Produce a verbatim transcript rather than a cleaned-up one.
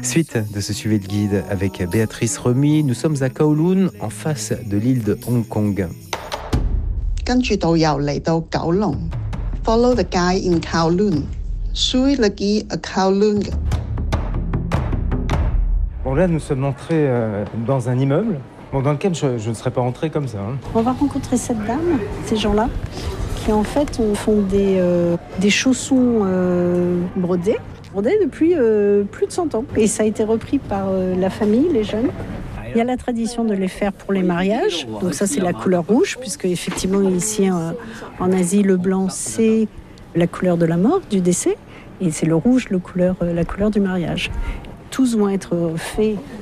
Suite de ce suivi de guide avec Béatrice Remy. Nous sommes à Kowloon, en face de l'île de Hong Kong. 跟住導遊嚟到九龍 ，follow the guide in Kowloon, suivre le guide à Kowloon. Bon là, nous sommes entrés euh, dans un immeuble bon, dans lequel je, je ne serais pas entré comme ça. Hein. On va rencontrer cette dame, ces gens-là, qui en fait font des, euh, des chaussons euh, brodés. Brodés depuis euh, plus de cent ans. Et ça a été repris par euh, la famille, les jeunes. Il y a la tradition de les faire pour les mariages. Donc ça, c'est la couleur rouge, puisque effectivement, ici, euh, en Asie, le blanc, c'est la couleur de la mort, du décès. Et c'est le rouge, le couleur, euh, la couleur du mariage. Tous vont être faits